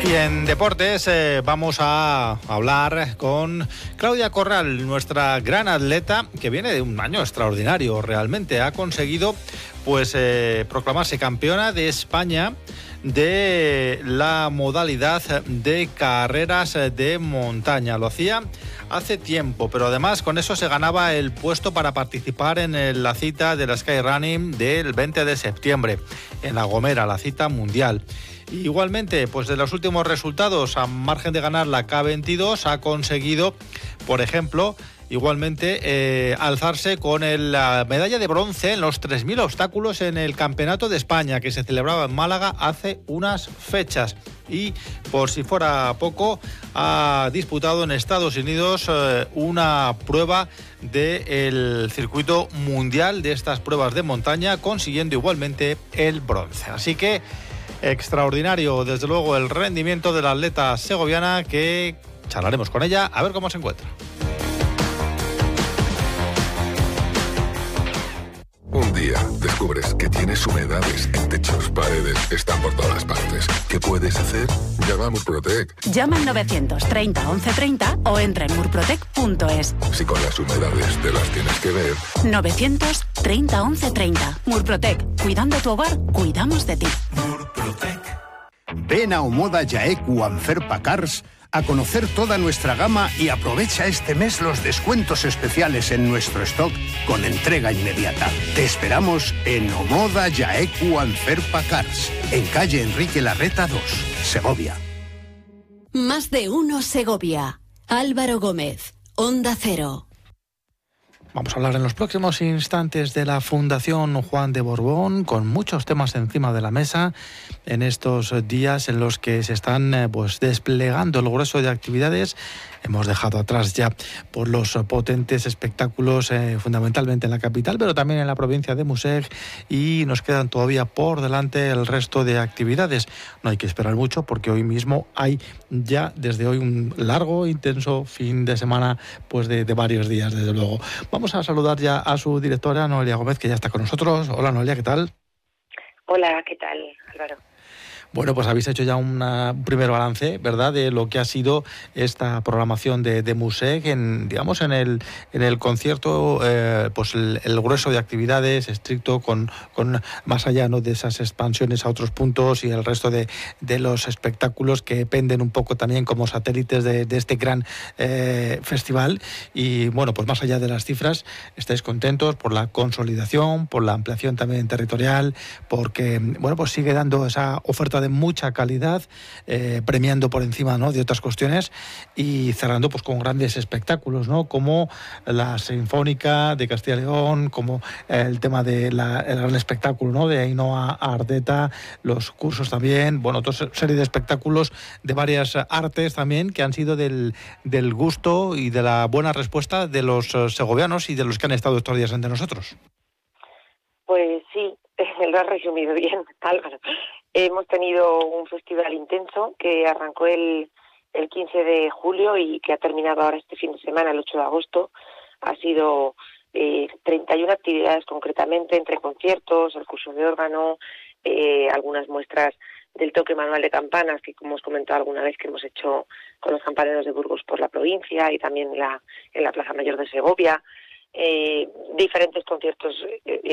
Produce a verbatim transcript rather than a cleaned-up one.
Y en deportes eh, vamos a hablar con Claudia Corral, nuestra gran atleta, que viene de un año extraordinario realmente. Ha conseguido pues eh, proclamarse campeona de España de la modalidad de carreras de montaña. Lo hacía hace tiempo, pero además con eso se ganaba el puesto para participar en la cita de la Skyrunning del veinte de septiembre en La Gomera, la cita mundial. Igualmente, pues de los últimos resultados, a margen de ganar la K veintidós, ha conseguido, por ejemplo, igualmente eh, alzarse con el, la medalla de bronce en los tres mil obstáculos en el Campeonato de España, que se celebraba en Málaga hace unas fechas. Y por si fuera poco, ha disputado en Estados Unidos eh, una prueba del circuito mundial de estas pruebas de montaña, consiguiendo igualmente el bronce. Así que extraordinario, desde luego, el rendimiento de la atleta segoviana, que charlaremos con ella a ver cómo se encuentra. Un día descubres que tienes humedades en techos, paredes, están por todas partes. ¿Qué puedes hacer? Llama a Murprotec. Llama al novecientos treinta once treinta o entra en murprotec punto es. Si con las humedades te las tienes que ver. novecientos treinta once treinta. Murprotec. Cuidando tu hogar, cuidamos de ti. Murprotec. Ven a Omoda Jaeku Anferpa Cars a conocer toda nuestra gama y aprovecha este mes los descuentos especiales en nuestro stock con entrega inmediata. Te esperamos en Omoda Jaeku Anferpa Cars, en calle Enrique Larreta dos, Segovia. Más de uno Segovia. Álvaro Gómez, Onda Cero. Vamos a hablar en los próximos instantes de la Fundación Juan de Borbón, con muchos temas encima de la mesa en estos días en los que se están pues, desplegando el grueso de actividades. Hemos dejado atrás ya por los potentes espectáculos, eh, fundamentalmente en la capital, pero también en la provincia de Museg, y nos quedan todavía por delante el resto de actividades. No hay que esperar mucho, porque hoy mismo hay ya desde hoy un largo, intenso fin de semana, pues de, de varios días, desde luego. Vamos a saludar ya a su directora, Noelia Gómez, que ya está con nosotros. Hola, Noelia, ¿qué tal? Hola, ¿qué tal, Álvaro? Bueno, pues habéis hecho ya una, un primer balance, ¿verdad?, de lo que ha sido esta programación de, de Museg, en, digamos, en el en el concierto, eh, pues el, el grueso de actividades estricto, con, con más allá, ¿no?, de esas expansiones a otros puntos y el resto de, de los espectáculos que dependen un poco también como satélites de, de este gran eh, festival. Y bueno, pues más allá de las cifras, estáis contentos por la consolidación, por la ampliación también territorial, porque bueno, pues sigue dando esa oferta de de mucha calidad, eh, premiando por encima, ¿no?, de otras cuestiones, y cerrando pues con grandes espectáculos, ¿no?, como la Sinfónica de Castilla y León, como el tema del gran espectáculo, ¿no?, de Ainhoa Ardeta, los cursos también, bueno, otra serie de espectáculos de varias artes también, que han sido del, del gusto y de la buena respuesta de los segovianos y de los que han estado estos días entre nosotros. Pues sí, lo has resumido bien, Álvaro. Hemos tenido un festival intenso que arrancó el, el quince de julio y que ha terminado ahora este fin de semana, el ocho de agosto. Ha sido eh, treinta y una actividades concretamente, entre conciertos, el curso de órgano, eh, algunas muestras del toque manual de campanas, que como os comentado alguna vez que hemos hecho con los campaneros de Burgos por la provincia, y también en la, en la Plaza Mayor de Segovia. Eh, diferentes conciertos eh,